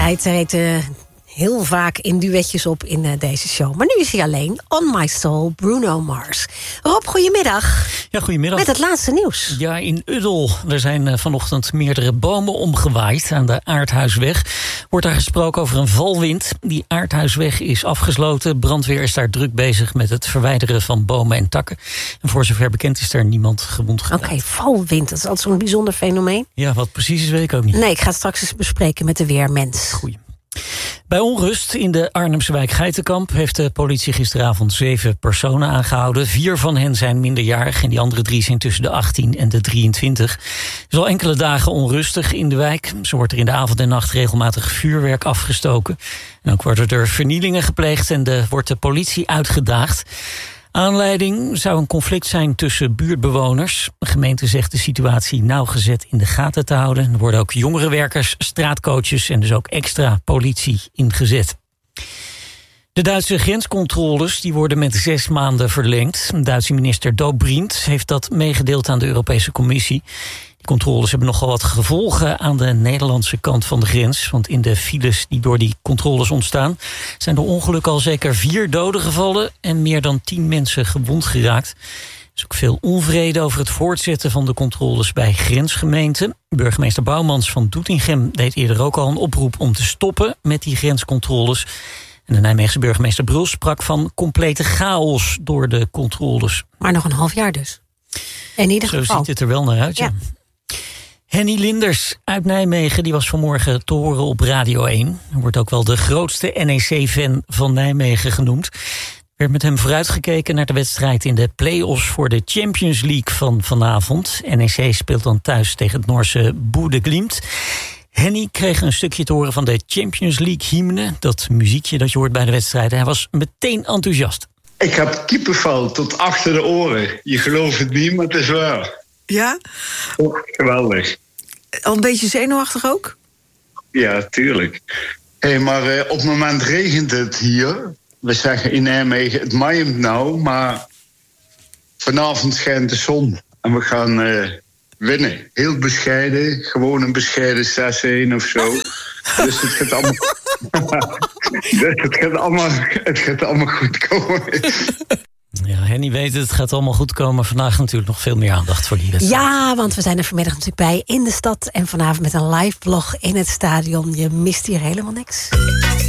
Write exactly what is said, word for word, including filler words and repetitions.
hij treedt uh, heel vaak in duetjes op in uh, deze show. Maar nu is hij alleen. On My Soul, Bruno Mars. Rob, goedemiddag. Ja, goedemiddag. Met het laatste nieuws. Ja, in Uddel. Er zijn uh, vanochtend meerdere bomen omgewaaid aan de Aardhuisweg. Wordt daar gesproken over een valwind. Die Aardhuisweg is afgesloten. Brandweer is daar druk bezig met het verwijderen van bomen en takken. En voor zover bekend is er niemand gewond geraakt. Oké, okay, valwind. Dat is altijd zo'n bijzonder fenomeen. Ja, wat precies is weet ik ook niet. Nee, ik ga het straks eens bespreken met de weermens. Goeie. Bij onrust in de Arnhemse wijk Geitenkamp heeft de politie gisteravond zeven personen aangehouden. Vier van hen zijn minderjarig en die andere drie zijn tussen de achttien en de drieëntwintig. Het is al enkele dagen onrustig in de wijk. Zo wordt er in de avond en nacht regelmatig vuurwerk afgestoken. En ook worden er vernielingen gepleegd en de, wordt de politie uitgedaagd. Aanleiding zou een conflict zijn tussen buurtbewoners. De gemeente zegt de situatie nauwgezet in de gaten te houden. Er worden ook jongerenwerkers, straatcoaches en dus ook extra politie ingezet. De Duitse grenscontroles die worden met zes maanden verlengd. De Duitse minister Dobrindt heeft dat meegedeeld aan de Europese Commissie. Die controles hebben nogal wat gevolgen aan de Nederlandse kant van de grens. Want in de files die door die controles ontstaan zijn door ongeluk al zeker vier doden gevallen en meer dan tien mensen gewond geraakt. Er is ook veel onvrede over het voortzetten van de controles bij grensgemeenten. Burgemeester Bouwmans van Doetinchem deed eerder ook al een oproep om te stoppen met die grenscontroles. En de Nijmeegse burgemeester Bruls sprak van complete chaos door de controles. Maar nog een half jaar dus. In ieder geval. Zo ziet het er wel naar uit, ja. ja. Henny Linders uit Nijmegen die was vanmorgen te horen op Radio één. Hij wordt ook wel de grootste N E C-fan van Nijmegen genoemd. Er werd met hem vooruitgekeken naar de wedstrijd in de play-offs voor de Champions League van vanavond. N E C speelt dan thuis tegen het Noorse Bodø/Glimt. Henny kreeg een stukje te horen van de Champions League-hymne. Dat muziekje dat je hoort bij de wedstrijd. Hij was meteen enthousiast. Ik heb kippenvel tot achter de oren. Je gelooft het niet, maar het is waar. Ja? Oh, geweldig. Al een beetje zenuwachtig ook? Ja, tuurlijk. Hey, maar uh, op het moment regent het hier. We zeggen in Nijmegen, het maaient nou, maar vanavond schijnt de zon. En we gaan uh, winnen. Heel bescheiden, gewoon een bescheiden zes-een of zo. Dus het gaat allemaal... dus het gaat allemaal, het gaat allemaal goed komen. Ja, Henny weet het, het gaat allemaal goed komen. Vandaag natuurlijk nog veel meer aandacht voor die wedstrijd. Ja, want we zijn er vanmiddag natuurlijk bij in de stad. En vanavond met een live vlog in het stadion. Je mist hier helemaal niks.